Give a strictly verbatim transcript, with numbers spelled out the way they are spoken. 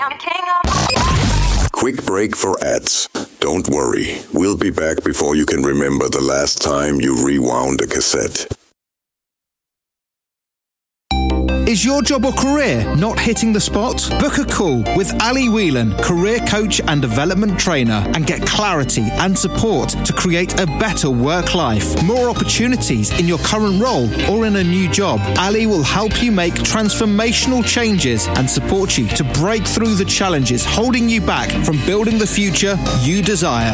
I'm king of... Quick break for ads. Don't worry, we'll be back before you can remember the last time you rewound a cassette. Is your job or career not hitting the spot? Book a call with Ali Whelan, career coach and development trainer, and get clarity and support to create a better work life. More opportunities in your current role or in a new job. Ali will help you make transformational changes and support you to break through the challenges holding you back from building the future you desire.